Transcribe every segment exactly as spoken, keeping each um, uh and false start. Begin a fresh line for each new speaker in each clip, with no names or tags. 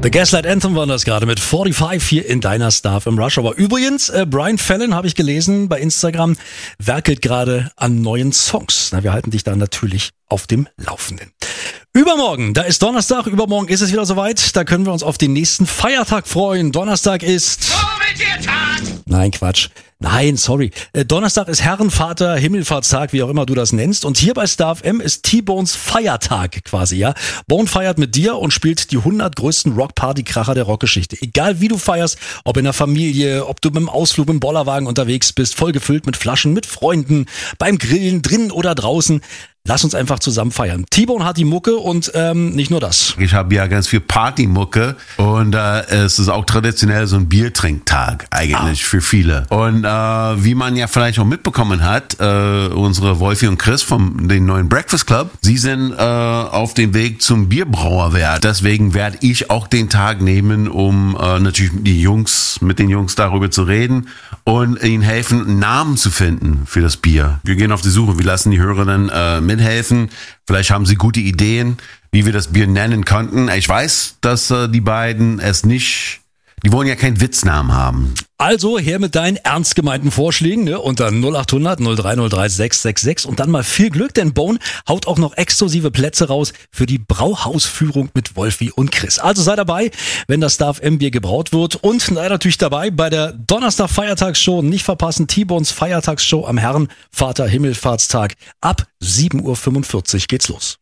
The Gaslight Anthem war das gerade mit fünfundvierzig hier in deiner Star F M Rush Hour. Übrigens, äh, Brian Fallon, habe ich gelesen bei Instagram, werkelt gerade an neuen Songs. Na, wir halten dich da natürlich auf dem Laufenden. Übermorgen, da ist Donnerstag, übermorgen ist es wieder soweit, da können wir uns auf den nächsten Feiertag freuen. Donnerstag ist... Nein, Quatsch. Nein, sorry. Äh, Donnerstag ist Herrenvater, Himmelfahrtstag, wie auch immer du das nennst. Und hier bei Star F M ist T-Bones Feiertag quasi, ja. Bone feiert mit dir und spielt die hundert größten Rock-Party-Kracher der Rockgeschichte. Egal wie du feierst, ob in der Familie, ob du mit dem Ausflug im Bollerwagen unterwegs bist, voll gefüllt mit Flaschen, mit Freunden, beim Grillen, drinnen oder draußen. Lass uns einfach zusammen feiern. T-Bone hat die Mucke und ähm, nicht nur das.
Ich habe ja ganz viel Partymucke und äh, es ist auch traditionell so ein Biertrinktag eigentlich ah. für viele. Und äh, wie man ja vielleicht auch mitbekommen hat, äh, unsere Wolfi und Chris vom den neuen Breakfast Club, sie sind äh, auf dem Weg zum Bierbrauerwerk. Deswegen werde ich auch den Tag nehmen, um äh, natürlich die Jungs mit den Jungs darüber zu reden und ihnen helfen, einen Namen zu finden für das Bier. Wir gehen auf die Suche, wir lassen die Hörer dann äh, mithelfen. Vielleicht haben sie gute Ideen, wie wir das Bier nennen könnten. Ich weiß, dass äh, die beiden es nicht, die wollen ja keinen Witznamen haben.
Also her mit deinen ernst gemeinten Vorschlägen, ne? Unter null acht hundert null drei null drei sechs sechs sechs und dann mal viel Glück, denn Bone haut auch noch exklusive Plätze raus für die Brauhausführung mit Wolfi und Chris. Also sei dabei, wenn das Star F M Bier gebraut wird und sei natürlich dabei bei der Donnerstag Feiertagsshow. Nicht verpassen, T-Bones Feiertagsshow am Herrenvater Himmelfahrtstag. Ab sieben Uhr fünfundvierzig geht's los.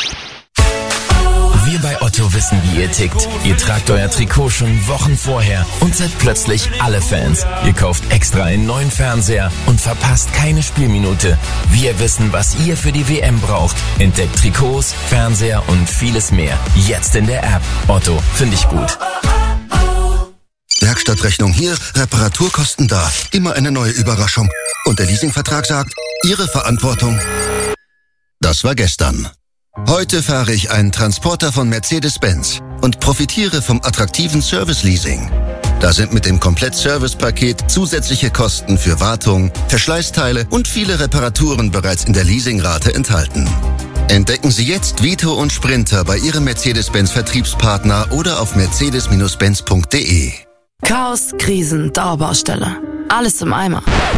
Wir bei Otto wissen, wie ihr tickt. Ihr tragt euer Trikot schon Wochen vorher und seid plötzlich alle Fans. Ihr kauft extra einen neuen Fernseher und verpasst keine Spielminute. Wir wissen, was ihr für die W M braucht. Entdeckt Trikots, Fernseher und vieles mehr. Jetzt in der App. Otto, finde ich gut.
Werkstattrechnung hier, Reparaturkosten da. Immer eine neue Überraschung. Und der Leasingvertrag sagt, Ihre Verantwortung. Das war gestern. Heute fahre ich einen Transporter von Mercedes-Benz und profitiere vom attraktiven Service-Leasing. Da sind mit dem Komplett-Service-Paket zusätzliche Kosten für Wartung, Verschleißteile und viele Reparaturen bereits in der Leasingrate enthalten. Entdecken Sie jetzt Vito und Sprinter bei Ihrem Mercedes-Benz-Vertriebspartner oder auf mercedes Bindestrich benz punkt de.
Chaos, Krisen, Dauerbaustelle. Alles im Eimer.